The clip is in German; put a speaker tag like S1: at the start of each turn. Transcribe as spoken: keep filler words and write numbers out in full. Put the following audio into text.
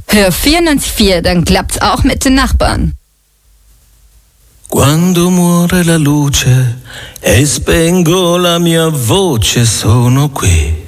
S1: Hör vierundneunzig Komma vier, dann klappt's auch mit den Nachbarn.
S2: Quando muore la luce e spengo la mia voce, sono qui.